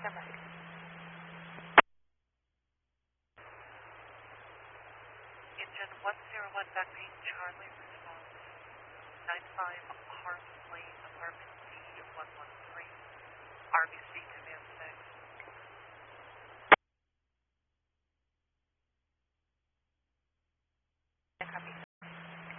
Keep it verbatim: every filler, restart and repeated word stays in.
Engine one zero one backbeat Charlie response nine five